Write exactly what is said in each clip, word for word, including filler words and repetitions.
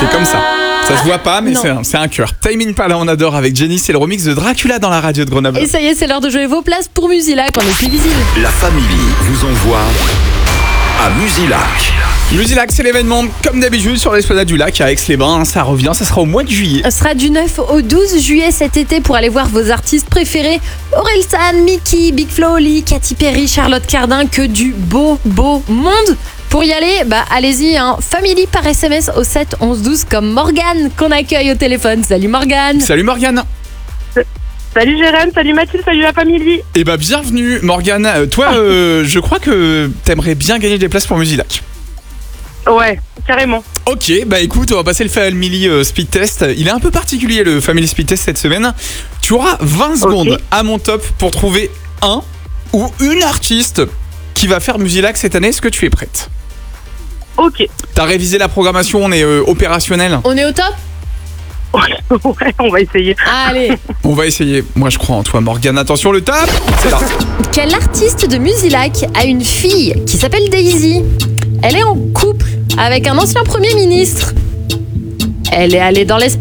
C'est comme ça. Ça se voit pas, mais c'est un, c'est un cœur. Time Impala, on adore avec Jenny, c'est le remix de Dracula dans la radio de Grenoble. Et ça y est, c'est l'heure de jouer vos places pour Musilac en exclusivité. La famille vous envoie à Musilac. Musilac, c'est l'événement comme d'habitude sur l'esplanade du lac à Aix-les-Bains. Ça revient, ça sera au mois de juillet. Ce sera du neuf au douze juillet cet été pour aller voir vos artistes préférés. Orelsan, Mickey, Big Flo, Oli, Katy Perry, Charlotte Cardin, que du beau, beau monde. Pour y aller, bah allez-y, hein. Family par S M S au sept onze douze comme Morgane qu'on accueille au téléphone. Salut Morgane. Salut Morgane. Salut Jérém, salut Mathilde, salut la famille. Eh bah bienvenue Morgane. Euh, toi, euh, je crois que t'aimerais bien gagner des places pour Musilac. Ouais, carrément. Ok, bah écoute, on va passer le Family euh, Speed Test. Il est un peu particulier le Family Speed Test cette semaine. Tu auras vingt secondes Okay. à mon top pour trouver un ou une artiste qui va faire Musilac cette année. Est-ce que tu es prête ? Ok. T'as révisé la programmation, on est euh, opérationnel. On est au top ? Ouais, on va essayer. Allez. On va essayer. Moi je crois en toi Morgane. Attention le top. C'est là. Quel artiste de Musilac a une fille qui s'appelle Daisy ? Elle est en couple avec un ancien Premier ministre. Elle est allée dans l'espace ?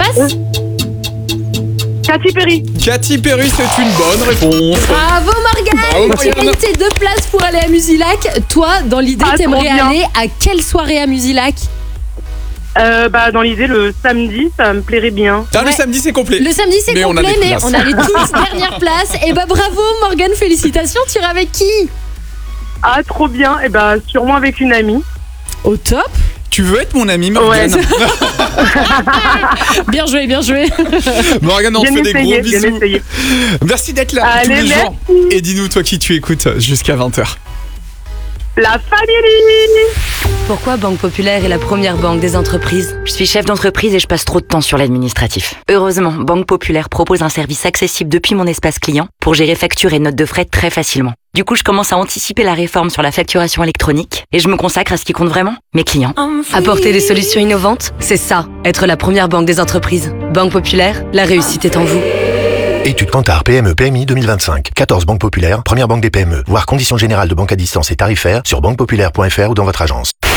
Katy Perry. Katy Perry, c'est une bonne réponse. Bravo Morgane, Bravo, tu Morgane. gagnes tes deux places pour aller à Musilac. Toi, dans l'idée, Ah, t'aimerais trop bien. aller à quelle soirée à Musilac ? Euh, bah, dans l'idée, le samedi, ça me plairait bien. Ah, le Ouais. samedi c'est complet. Le samedi c'est Mais on a complet, des mais places. on a les toutes dernières places. Et bah bravo Morgane, félicitations, tu iras avec qui ? Ah, trop bien. Et bah, sûrement avec une amie. Au top. Tu veux être mon ami Morgane? Ouais. Bien joué, bien joué. Morgane, on te Bien fait des essayé, gros bien bisous. essayé. Merci d'être là Allez, tous les merci. jours. Et dis-nous toi qui tu écoutes jusqu'à vingt heures. La famille. Pourquoi Banque Populaire est la première banque des entreprises ? Je suis chef d'entreprise et je passe trop de temps sur l'administratif. Heureusement, Banque Populaire propose un service accessible depuis mon espace client pour gérer factures et notes de frais très facilement. Du coup, je commence à anticiper la réforme sur la facturation électronique et je me consacre à ce qui compte vraiment, mes clients. Apporter des solutions innovantes, c'est ça, être la première banque des entreprises. Banque Populaire, la réussite est en vous. Étude Kantar P M E P M I deux mille vingt-cinq. quatorze banques populaires, première banque des P M E. Voir conditions générales de banque à distance et tarifaires sur banque populaire point f r ou dans votre agence.